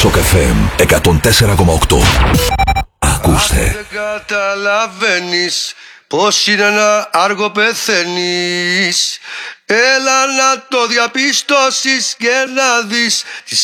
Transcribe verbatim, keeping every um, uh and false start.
Σοκ εφ εμ εκατόν τέσσερα κόμμα οκτώ. Ακούστε. Αν δεν καταλαβαίνεις πως είναι να άργο πεθαίνεις, έλα να το διαπιστώσεις και να δεις τις